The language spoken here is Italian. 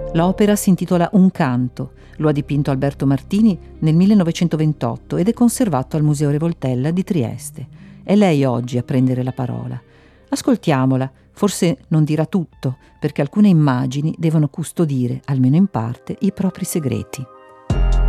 L'opera si intitola Un canto, lo ha dipinto Alberto Martini nel 1928 ed è conservato al Museo Revoltella di Trieste. È lei oggi a prendere la parola. Ascoltiamola, forse non dirà tutto, perché alcune immagini devono custodire, almeno in parte, i propri segreti.